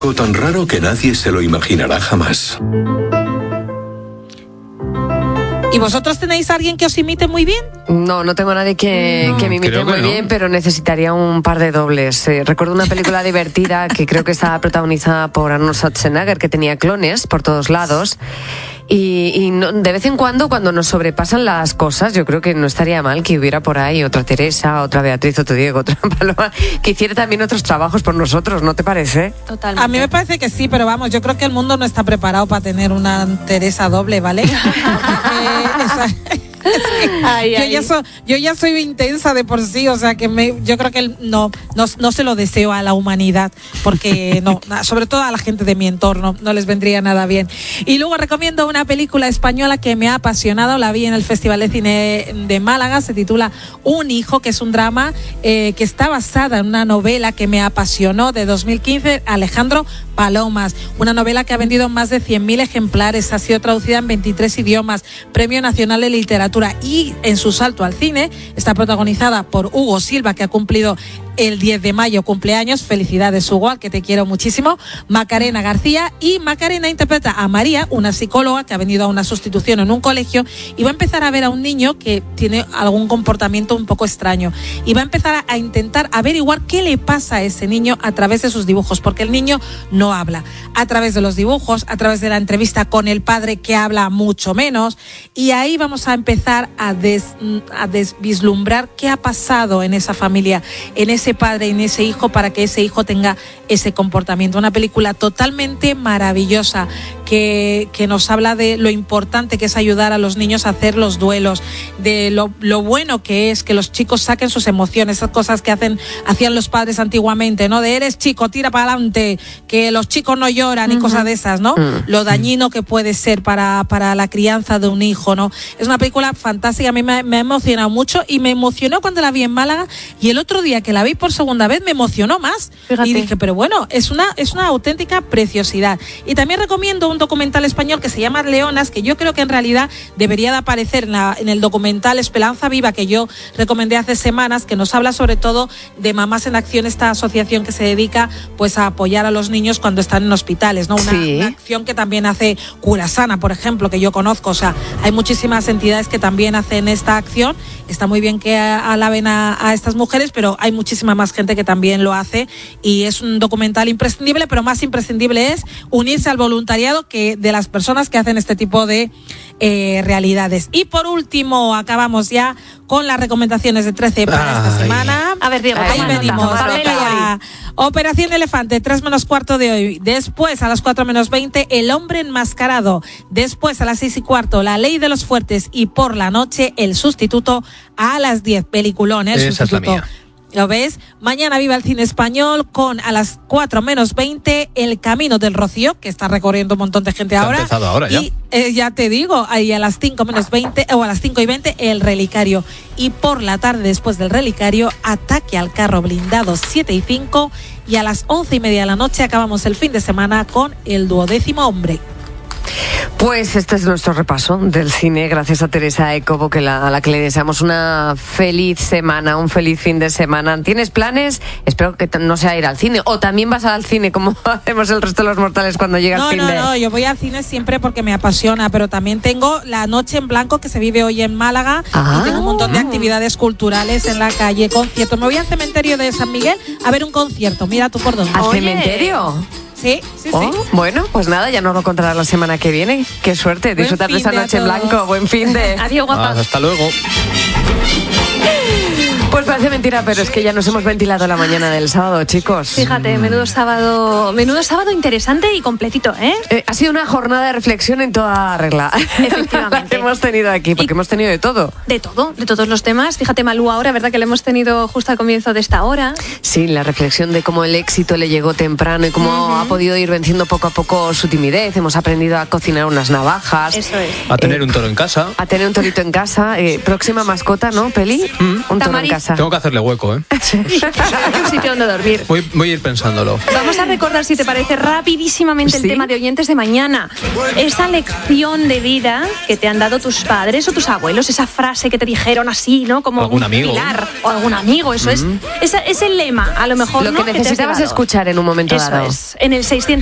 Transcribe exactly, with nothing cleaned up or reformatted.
Algo tan raro que nadie se lo imaginará jamás. ¿Y vosotros tenéis a alguien que os imite muy bien? No, no tengo a nadie que, no, que me imite muy no. bien, pero necesitaría un par de dobles. Eh, recuerdo una película divertida que creo que estaba protagonizada por Arnold Schwarzenegger, que tenía clones por todos lados. Y, y no, de vez en cuando, cuando nos sobrepasan las cosas, yo creo que no estaría mal que hubiera por ahí otra Teresa, otra Beatriz, otro Diego, otra Paloma, que hiciera también otros trabajos por nosotros, ¿no te parece? Totalmente. A mí me parece que sí, pero vamos, yo creo que el mundo no está preparado para tener una Teresa doble, ¿vale? Porque esa... Ay, yo, ay. Ya so, yo ya soy intensa de por sí, o sea que me, yo creo que no, no, no se lo deseo a la humanidad, porque no, sobre todo a la gente de mi entorno, no les vendría nada bien. Y luego recomiendo una película española que me ha apasionado, la vi en el Festival de Cine de Málaga, se titula Un hijo, que es un drama eh, que está basada en una novela que me apasionó de dos mil quince, Alejandro Palomas, una novela que ha vendido más de cien mil ejemplares, ha sido traducida en veintitrés idiomas, Premio Nacional de Literatura, y en su salto al cine está protagonizada por Hugo Silva, que ha cumplido el diez de mayo cumpleaños. Felicidades, Hugo, al que te quiero muchísimo. Macarena García, y Macarena interpreta a María, una psicóloga que ha venido a una sustitución en un colegio y va a empezar a ver a un niño que tiene algún comportamiento un poco extraño y va a empezar a intentar averiguar qué le pasa a ese niño a través de sus dibujos, porque el niño no habla. A través de los dibujos, a través de la entrevista con el padre, que habla mucho menos, y ahí vamos a empezar a, des, a des, vislumbrar qué ha pasado en esa familia, en ese padre y en ese hijo, para que ese hijo tenga ese comportamiento. Una película totalmente maravillosa que, que nos habla de lo importante que es ayudar a los niños a hacer los duelos, de lo, lo bueno que es que los chicos saquen sus emociones, esas cosas que hacen hacían los padres antiguamente, ¿no? De eres chico, tira para adelante, que los chicos no lloran, uh-huh. y cosas de esas, ¿no? Uh-huh. Lo dañino que puede ser para, para la crianza de un hijo, ¿no? Es una película fantástica, a mí me, me ha emocionado mucho, y me emocionó cuando la vi en Málaga, y el otro día que la vi por segunda vez me emocionó más. Fíjate. Y dije, pero bueno, es una, es una auténtica preciosidad. Y también recomiendo un documental español que se llama Leonas, que yo creo que en realidad debería de aparecer en, la, en el documental Esperanza Viva, que yo recomendé hace semanas, que nos habla sobre todo de Mamás en Acción, esta asociación que se dedica pues a apoyar a los niños cuando están en hospitales, ¿no? Una, sí. una acción que también hace Curasana, por ejemplo, que yo conozco. O sea, hay muchísimas entidades que también hacen esta acción. Está muy bien que alaben a, a estas mujeres, pero hay muchísima más gente que también lo hace, y es un documental imprescindible, pero más imprescindible es unirse al voluntariado que de las personas que hacen este tipo de eh, realidades. Y por último, acabamos ya con las recomendaciones de trece para esta Ay. semana. A ver, Diego, ahí venimos. Venga, Operación Elefante, tres menos cuarto de hoy. Después, a las cuatro menos veinte, El hombre enmascarado. Después, a las seis y cuarto, La ley de los fuertes. Y por la noche, El sustituto a las diez. Peliculón, ¿eh? El Esa sustituto. Es la mía. ¿Lo ves? Mañana viva el cine español con a las cuatro menos veinte El Camino del Rocío, que está recorriendo un montón de gente ahora. Ha empezado ahora ya. Y eh, ya te digo, ahí a las cinco menos veinte o a las cinco y veinte El Relicario. Y por la tarde, después del Relicario, Ataque al carro blindado siete y cinco. Y a las once y media de la noche acabamos el fin de semana con El duodécimo hombre. Pues este es nuestro repaso del cine, gracias a Teresa Ecobo, que la, a la que le deseamos una feliz semana, un feliz fin de semana. ¿Tienes planes? Espero que no sea ir al cine, o también vas al cine como hacemos el resto de los mortales cuando llega no, el fin no, de... No, no, yo voy al cine siempre porque me apasiona, pero también tengo la Noche en Blanco que se vive hoy en Málaga, ah. y tengo un montón de actividades culturales en la calle, conciertos. Me voy al cementerio de San Miguel a ver un concierto, mira tú por dónde. ¿Al Oye. cementerio? Sí, sí, oh, sí. Bueno, pues nada, ya nos lo contarás la semana que viene. Qué suerte, disfrutar de esa noche en blanco. Buen fin de... Adiós, guapa. Ah, hasta luego. Pues parece mentira, pero es que ya nos hemos ventilado la mañana del sábado, chicos. Fíjate, menudo sábado, menudo sábado interesante y completito, ¿eh? eh ha sido una jornada de reflexión en toda regla. Efectivamente. La que hemos tenido aquí, porque y hemos tenido de todo. De todo, de todos los temas. Fíjate, Malú, ahora, ¿verdad? Que lo hemos tenido justo al comienzo de esta hora. Sí, la reflexión de cómo el éxito le llegó temprano y cómo uh-huh. ha podido ir venciendo poco a poco su timidez. Hemos aprendido a cocinar unas navajas. Eso es. A tener eh, un toro en casa. A tener un torito en casa. Eh, próxima mascota, ¿no, Peli? Mm. Un toro en casa. casa. Tengo que hacerle hueco, ¿eh? Un sitio donde dormir. Voy, voy a ir pensándolo. Vamos a recordar, si te parece, rapidísimamente el ¿Sí? tema de oyentes de mañana. Esa lección de vida que te han dado tus padres o tus abuelos, esa frase que te dijeron así, ¿no? Como algún un amigo. pilar, o algún amigo, eso mm. es, esa, es el lema, a lo mejor. Lo ¿no? que necesitabas que escuchar en un momento eso dado. Es, en el seiscientos